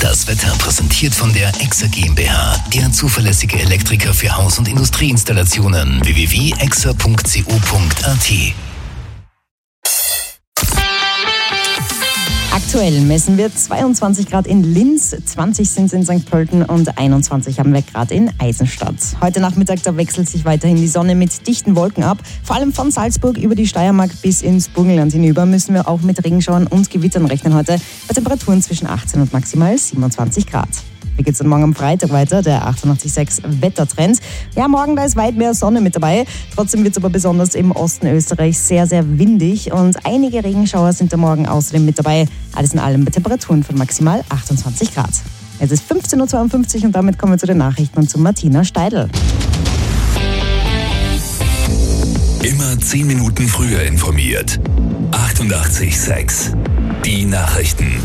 Das Wetter präsentiert von der EXA GmbH, der zuverlässige Elektriker für Haus- und Industrieinstallationen. www.exa.co.at. Aktuell messen wir 22 Grad in Linz, 20 sind es in St. Pölten und 21 haben wir gerade in Eisenstadt. Heute Nachmittag, da wechselt sich weiterhin die Sonne mit dichten Wolken ab. Vor allem von Salzburg über die Steiermark bis ins Burgenland hinüber müssen wir auch mit Regenschauern und Gewittern rechnen heute bei Temperaturen zwischen 18 und maximal 27 Grad. Wie geht's dann morgen am Freitag weiter? Der 88.6 Wettertrend. Ja, morgen da ist weit mehr Sonne mit dabei. Trotzdem wird es aber besonders im Osten Österreichs sehr, sehr windig und einige Regenschauer sind da morgen außerdem mit dabei. Alles in allem bei Temperaturen von maximal 28 Grad. Es ist 15.52 Uhr und damit kommen wir zu den Nachrichten und zu Martina Steidl. Immer 10 Minuten früher informiert. 88.6 Die Nachrichten.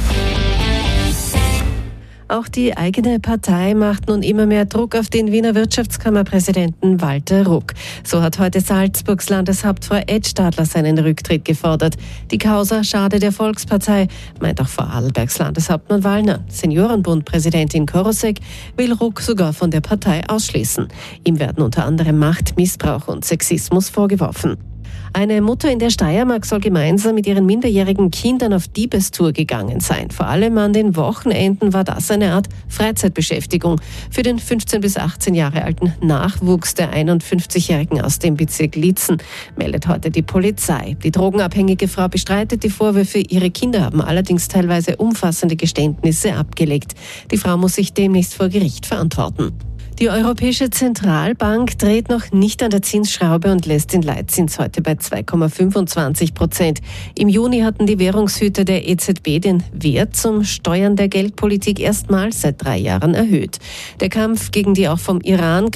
Auch die eigene Partei macht nun immer mehr Druck auf den Wiener Wirtschaftskammerpräsidenten Walter Ruck. So hat heute Salzburgs Landeshauptfrau Ed Stadler seinen Rücktritt gefordert. Die Causa schade der Volkspartei, meint auch Vorarlbergs Landeshauptmann Wallner. Seniorenbundpräsidentin Korosek will Ruck sogar von der Partei ausschließen. Ihm werden unter anderem Machtmissbrauch und Sexismus vorgeworfen. Eine Mutter in der Steiermark soll gemeinsam mit ihren minderjährigen Kindern auf Diebestour gegangen sein. Vor allem an den Wochenenden war das eine Art Freizeitbeschäftigung für den 15 bis 18 Jahre alten Nachwuchs der 51-Jährigen aus dem Bezirk Liezen, meldet heute die Polizei. Die drogenabhängige Frau bestreitet die Vorwürfe, ihre Kinder haben allerdings teilweise umfassende Geständnisse abgelegt. Die Frau muss sich demnächst vor Gericht verantworten. Die Europäische Zentralbank dreht noch nicht an der Zinsschraube und lässt den Leitzins heute bei 2,25%. Im Juni hatten die Währungshüter der EZB den Wert zum Steuern der Geldpolitik erstmals seit 3 Jahren erhöht. Der Kampf gegen die auch vom Iran